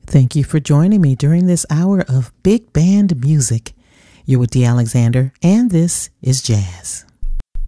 Thank you for joining me during this hour of big band music. You're with Dee Alexander, and this is Jazz.